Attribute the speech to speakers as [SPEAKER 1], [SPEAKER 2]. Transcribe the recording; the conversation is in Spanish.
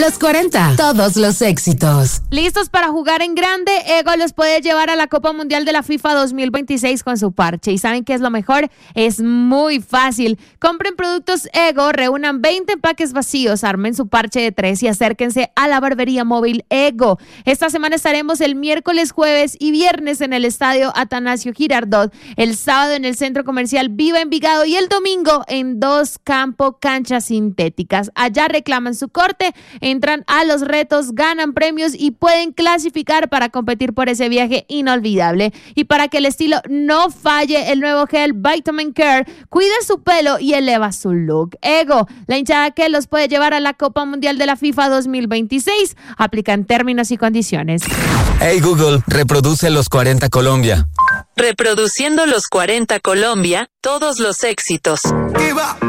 [SPEAKER 1] Los 40, todos los éxitos.
[SPEAKER 2] ¿Listos para jugar en grande? Ego los puede llevar a la Copa Mundial de la FIFA 2026 con su parche. ¿Y saben qué es lo mejor? Es muy fácil. Compren productos Ego, reúnan 20 empaques vacíos, armen su parche de 3 y acérquense a la barbería móvil Ego. Esta semana estaremos el miércoles, jueves y viernes en el estadio Atanasio Girardot, el sábado en el centro comercial Viva Envigado y el domingo en Dos Campo Canchas Sintéticas. Allá reclaman su corte, entran a los retos, ganan premios y pueden clasificar para competir por ese viaje inolvidable. Y para que el estilo no falle, el nuevo gel Vitamin Care cuida su pelo y eleva su look. Ego, la hinchada que los puede llevar a la Copa Mundial de la FIFA 2026. Aplican términos y condiciones.
[SPEAKER 3] Hey Google, reproduce Los 40 Colombia.
[SPEAKER 4] Reproduciendo Los 40 Colombia, todos los éxitos.